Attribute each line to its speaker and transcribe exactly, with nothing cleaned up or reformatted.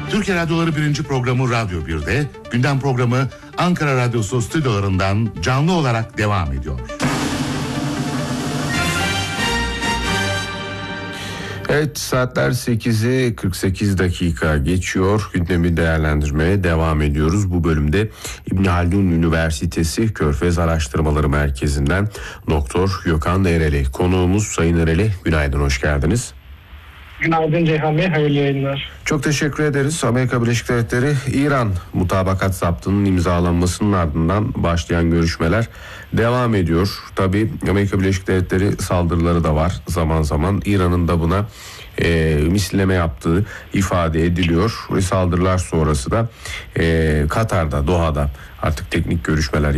Speaker 1: Türkiye Radyoları birinci programı Radyo bir'de, gündem programı Ankara Radyosu stüdyolarından canlı olarak devam ediyor.
Speaker 2: Evet, saatler sekizi kırk sekiz dakika geçiyor. Gündemi değerlendirmeye devam ediyoruz. Bu bölümde İbn Haldun Üniversitesi Körfez Araştırmaları Merkezi'nden Doktor Gökhan Ereli konuğumuz. Sayın Ereli, günaydın, hoş geldiniz.
Speaker 3: Günaydın Ceyhan Bey, hayırlı yayınlar.
Speaker 2: Çok teşekkür ederiz. Amerika Birleşik Devletleri İran mutabakat zaptının imzalanmasının ardından başlayan görüşmeler devam ediyor. Tabii Amerika Birleşik Devletleri saldırıları da var zaman zaman. İran'ın da buna e, misilleme yaptığı ifade ediliyor. Ve saldırılar sonrası da e, Katar'da, Doha'da artık teknik görüşmeler